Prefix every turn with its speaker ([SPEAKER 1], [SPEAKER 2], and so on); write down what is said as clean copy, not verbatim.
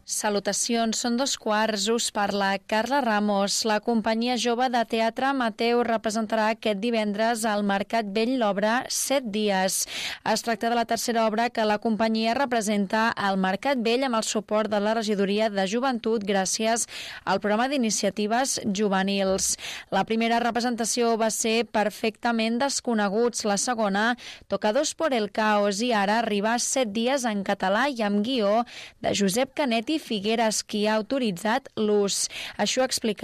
[SPEAKER 1] Salutacions, són 2:15, us parla Carla Ramos. La companyia jove de teatre Mateu representarà aquest divendres al Mercat Vell l'obra 7 dies. Es tracta de la tercera obra que la companyia representa al Mercat Vell amb el suport de la Regidoria de Joventut gràcies al programa d'iniciatives juvenils. La primera representació va ser Perfectament desconeguts, la segona Tocados por el caos i ara arriba 7 dies en català i amb guió de Josep Canet i Figueres, qui ha autoritzat l'ús. Això explica